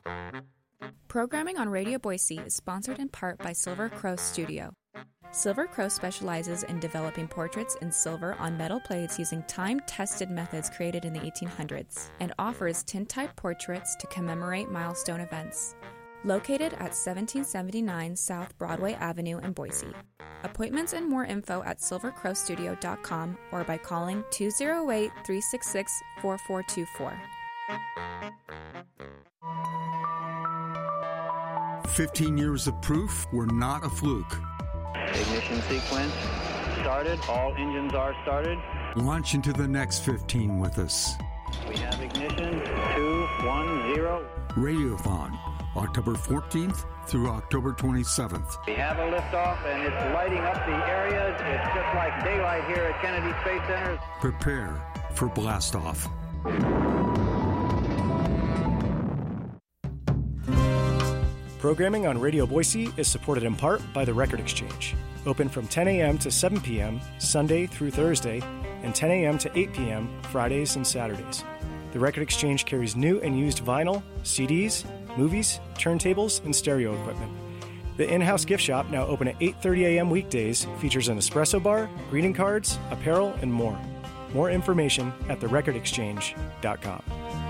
Programming on Radio Boise is sponsored in part by Silver Crow Studio. Silver Crow specializes in developing portraits in silver on metal plates using time-tested methods created in the 1800s and offers tin-type portraits to commemorate milestone events. Located at 1779 South Broadway Avenue in Boise. Appointments and more info at silvercrowstudio.com or by calling 208-366-4424. 15 years of proof we're not a fluke. Ignition sequence started. All engines are started. Launch into the next 15 with us. We have ignition 210. Radiothon, October 14th through October 27th. We have a liftoff, and it's lighting up the areas. It's just like daylight here at Kennedy Space Center. Prepare for blastoff. Programming on Radio Boise is supported in part by the Record Exchange. Open from 10 a.m. to 7 p.m. Sunday through Thursday, and 10 a.m. to 8 p.m. Fridays and Saturdays. The Record Exchange carries new and used vinyl, CDs, movies, turntables, and stereo equipment. The in-house gift shop, now open at 8:30 a.m. weekdays, features an espresso bar, greeting cards, apparel, and more. More information at therecordexchange.com.